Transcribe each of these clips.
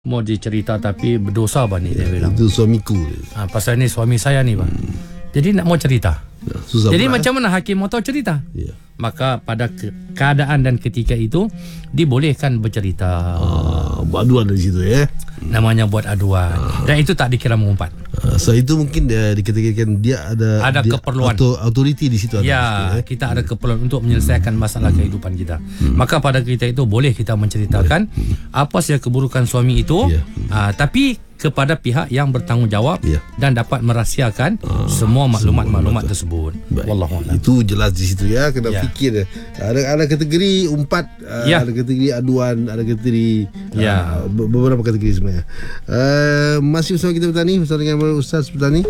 Mau dicerita tapi berdosa bani dia bilang. Itu suamiku. Pasal ni suami saya ni bang. Jadi nak mau cerita. Susah. Jadi pula, macam mana hakim mau tahu cerita? Ya. Maka pada keadaan dan ketika itu dibolehkan bercerita. Buat aduan dari situ ya. Namanya buat aduan. Dan itu tak dikira mengumpat. So itu mungkin dikategorikan dia ada keperluan. Autoriti di situ. Ya, kita ada keperluan untuk menyelesaikan masalah kehidupan kita. Maka pada kita itu boleh kita menceritakan apa saja keburukan suami itu, tapi kepada pihak yang bertanggungjawab dan dapat merahsiakan semua maklumat-maklumat tersebut. Wallahu a'lam. Itu jelas di situ ya. Kena fikir. Ada kategori umpat, ada kategori aduan, ada kategori beberapa kategori sebenarnya. Masih bersama kita Petani, bersama dengan Ustaz Petani.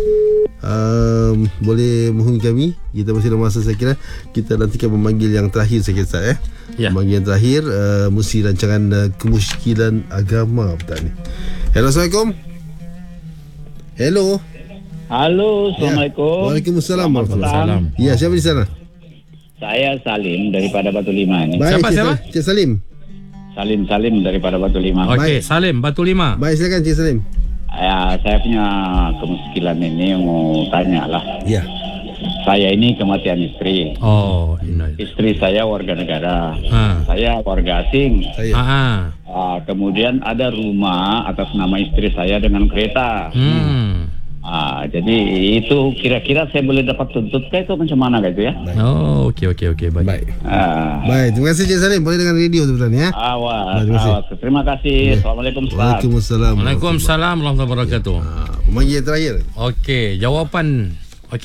Boleh menghubungi kami. Kita masih ada masa, saya kira kita nantikan memanggil yang terakhir, saya kira Ustaz memanggil yang terakhir, Musi Rancangan Kemusykilan Agama Petani. Hello, Assalamualaikum. Hello. Halo, Assalamualaikum. Waalaikumsalam. Waalaikumsalam. Ya, siapa di sana? Saya Salim daripada Batu Lima ni. Baik, Siapa? Cik Salim. Salim daripada Batu Lima. Okey, Salim Batu Lima. Baik, silakan Cik Salim. Saya punya kemusykilan ini mau tanya lah. Ya. Saya ini kematian istri. Oh, Istri saya warga negara. Saya warga asing. Kemudian ada rumah atas nama istri saya dengan kereta. Jadi itu kira-kira saya boleh dapat tuntut ke itu macam mana gitu ya? Oh, okey baik. Baik, terima kasih Cik Salim. Boleh dengan radio tu ya. Terima kasih. Assalamualaikum. Waalaikumsalam. Waalaikumsalam warahmatullahi wabarakatuh. Pemanggil yang terakhir. Okey, jawapan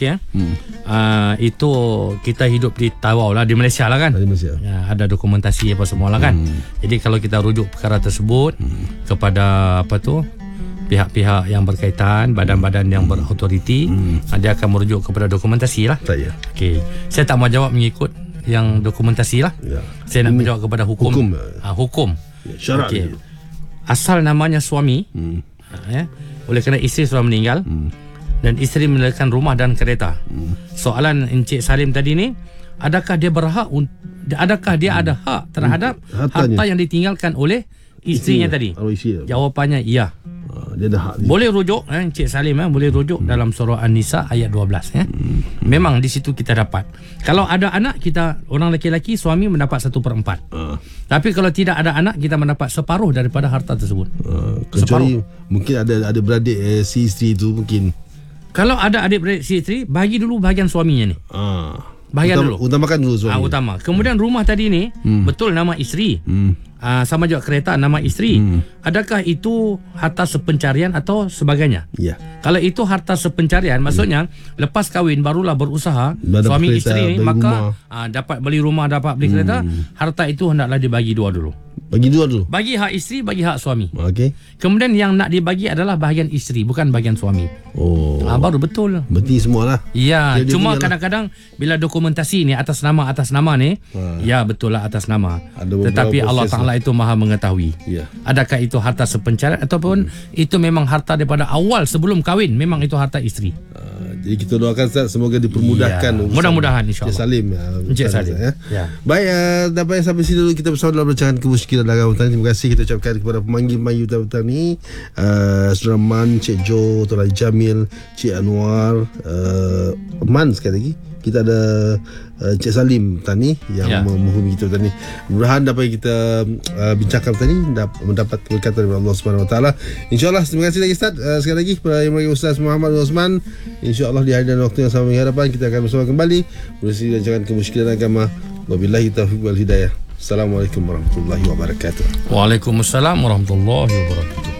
itu kita hidup di Tawau lah, di Malaysia lah kan. Di Malaysia. Ada dokumentasi apa semua lah kan. Jadi kalau kita rujuk perkara tersebut kepada pihak-pihak yang berkaitan, badan-badan yang berautoriti, dia akan merujuk kepada dokumentasi lah. Okey, saya tak mau jawab mengikut yang dokumentasi lah. Saya nak menjawab kepada hukum. Hukum. Syarat. Asal namanya suami, oleh kerana isteri sudah meninggal, dan isteri meninggalkan rumah dan kereta. Soalan Encik Salim tadi ni, adakah dia ada hak terhadap harta yang ditinggalkan oleh isterinya tadi? Jawapannya iya. Dia ada hak. Boleh rujuk Encik Salim boleh rujuk dalam surah An-Nisa ayat 12 Memang di situ kita dapat. Kalau ada anak, kita orang lelaki suami mendapat 1/4. Tapi kalau tidak ada anak, kita mendapat separuh daripada harta tersebut. Kecuali mungkin ada beradik si isteri itu mungkin. Kalau ada adik-beradik si isteri, bagi dulu bahagian suaminya ni. Bahagian dulu. Utamakan dulu suami. Utama. Kemudian rumah tadi ni betul nama isteri. Sama juga kereta nama isteri. Adakah itu harta sepencarian atau sebagainya? Ya. Kalau itu harta sepencarian, maksudnya lepas kahwin barulah berusaha suami kereta, isteri ni, maka dapat beli rumah, dapat beli kereta, harta itu hendaklah dibagi dua dulu. Bagi dua dulu. Bagi hak isteri, bagi hak suami. Okey. Kemudian yang nak dibagi adalah bahagian isteri, bukan bahagian suami. Baru betul. Berarti semualah. Ya, cuma kadang-kadang bila dokumentasi ni atas nama ni, ya betul lah atas nama. Tetapi Allah Taala itu Maha mengetahui. Adakah itu harta sepencarian ataupun itu memang harta daripada awal sebelum kahwin, memang itu harta isteri. Jadi kita doakan Ustaz, semoga dipermudahkan. Mudah-mudahan insya-Allah. Encik Salim. Baik, dapat sampai sini dulu kita bersama dalam rancangan Kemusykilan Agama Petani. Terima kasih kita ucapkan kepada pemanggil-pemanggil Petani, Saudara Man, Cik Jo, Tuan Jamil, Cik Anwar, Man sekali lagi. Kita ada Cik Salim Petani yang menghubungi kita Petani. Mudah-mudahan dapat kita bincangkan Petani, mendapat keberkatan daripada Allah Subhanahu Wa Taala. InsyaAllah. Terima kasih lagi Ustaz. Sekali lagi kepada Yang Mulia Ustaz Muhammad Osman. InsyaAllah di hari dan waktu yang sama hadapan kita akan bersama kembali bersama rancangan Kemusykilan Agama. Wabillahi taufiq wal hidayah. Assalamualaikum warahmatullahi wabarakatuh. Waalaikumsalam warahmatullahi wabarakatuh.